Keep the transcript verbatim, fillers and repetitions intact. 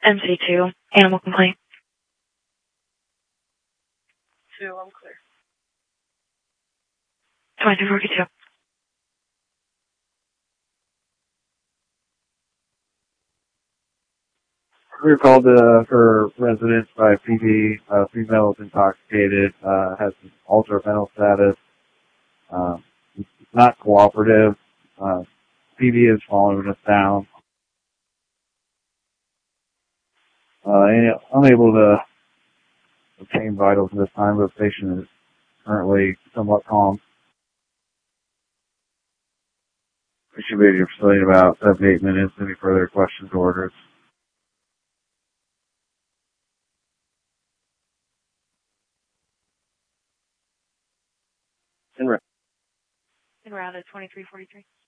M C two, animal complaint. Two, I'm clear. twenty-two forty-two. We were called uh, for residence by P D. Uh, female is intoxicated, uh, has altered mental status, uh, not cooperative. Uh, P D is following us down. Uh, and unable to obtain vitals at this time, but the patient is currently somewhat calm. We should be at your facility in about seven to eight minutes. Any further questions or orders? En route. En route at twenty-three forty-three.